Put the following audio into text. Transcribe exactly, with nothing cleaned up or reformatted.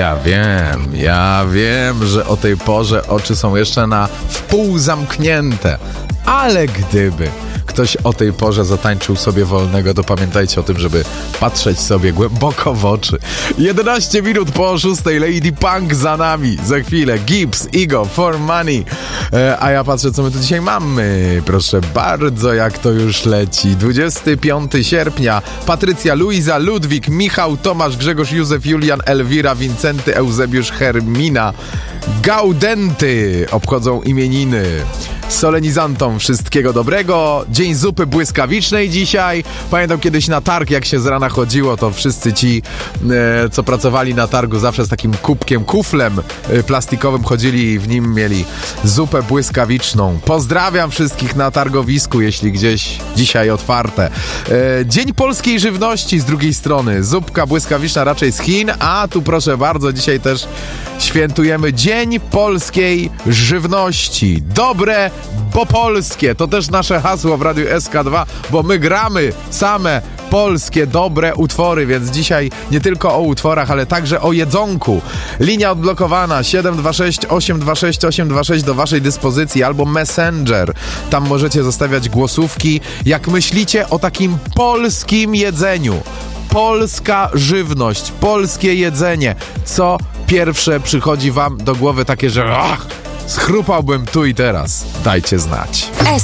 Ja wiem, ja wiem, że o tej porze oczy są jeszcze na wpół zamknięte, ale gdyby ktoś o tej porze zatańczył sobie wolnego, to pamiętajcie o tym, żeby patrzeć sobie głęboko w oczy. jedenaście minut po szóstej, Lady Punk za nami. Za chwilę Gibbs, Ego, For Money. E, a ja patrzę, co my tu dzisiaj mamy. Proszę bardzo, jak to już leci. dwudziestego piątego sierpnia. Patrycja, Luiza, Ludwik, Michał, Tomasz, Grzegorz, Józef, Julian, Elwira, Wincenty, Eusebiusz, Hermina, Gaudenty obchodzą imieniny. Solenizantom wszystkiego dobrego. Dzień zupy błyskawicznej dzisiaj. Pamiętam kiedyś na targ, jak się z rana chodziło, to wszyscy ci, e, co pracowali na targu, zawsze z takim kubkiem, kuflem e, plastikowym chodzili i w nim mieli zupę błyskawiczną. Pozdrawiam wszystkich na targowisku, jeśli gdzieś dzisiaj otwarte. E, Dzień polskiej żywności z drugiej strony. Zupka błyskawiczna raczej z Chin, a tu proszę bardzo, dzisiaj też świętujemy Dzień polskiej żywności. Dobre, bo polskie. To też nasze hasło w Radiu S K dwa, bo my gramy same polskie, dobre utwory, więc dzisiaj nie tylko o utworach, ale także o jedzonku. Linia odblokowana siedem dwa sześć osiem dwa sześć osiem dwa sześć do waszej dyspozycji, albo Messenger. Tam możecie zostawiać głosówki. Jak myślicie o takim polskim jedzeniu, polska żywność, polskie jedzenie, co pierwsze przychodzi wam do głowy takie, że ach, schrupałbym tu i teraz? Dajcie znać.